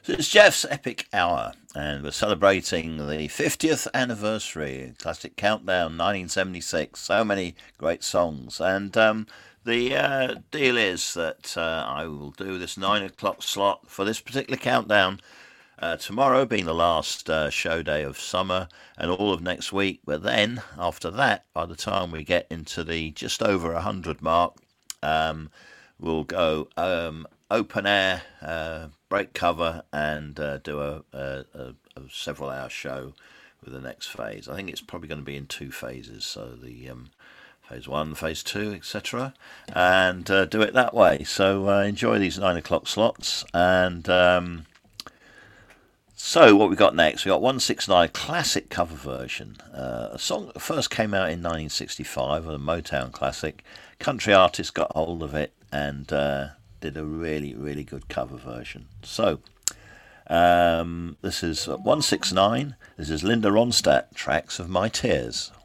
So it's Jeff's Epic Hour, and we're celebrating the 50th anniversary. Classic Countdown 1976. So many great songs. And the deal is that I will do this 9 o'clock slot for this particular countdown. Tomorrow being the last show day of summer and all of next week. But then, after that, by the time we get into the just over 100 mark, we'll go open air, break cover, and do a several hour show with the next phase. I think it's probably going to be in two phases, so the phase one, phase two, etc., and do it that way. So enjoy these 9 o'clock slots. And so what we got next? We got 169 classic cover version. A song that first came out in 1965, a Motown classic. Country artist got hold of it and did a really, really good cover version. So this is 169. This is Linda Ronstadt, Tracks of My Tears.